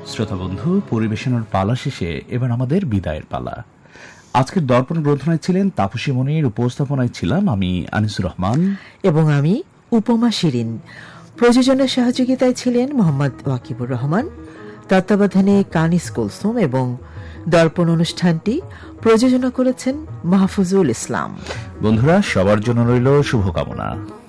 শ্রোতা বন্ধু, পরিবেশনার পালা শেষে এবার আমাদের বিদায়ের পালা। আজকের দর্পণ গ্রন্থনায় ছিলেন তাপসী মনির, উপস্থাপনায় ছিলাম আমি আনিসুর রহমান এবং আমি উপমা শিরিন। প্রযোজনের সহযোগিতায় ছিলেন মোহাম্মদ ওয়াকিবুর রহমান, তত্ত্বাবধানে কানিস কুলসুম এবং দর্পণ অনুষ্ঠানটি প্রযোজনা করেছেন মাহফুজুল ইসলাম। বন্ধুরা, সবার জন্য রইল শুভকামনা।